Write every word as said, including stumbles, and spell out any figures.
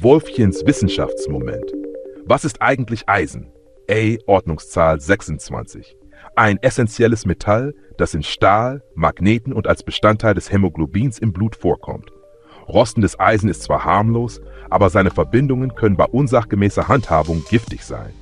Wolfchens Wissenschaftsmoment. Was ist eigentlich Eisen? A, Ordnungszahl sechsundzwanzig. Ein essentielles Metall, das in Stahl, Magneten und als Bestandteil des Hämoglobins im Blut vorkommt. Rostendes Eisen ist zwar harmlos, aber seine Verbindungen können bei unsachgemäßer Handhabung giftig sein.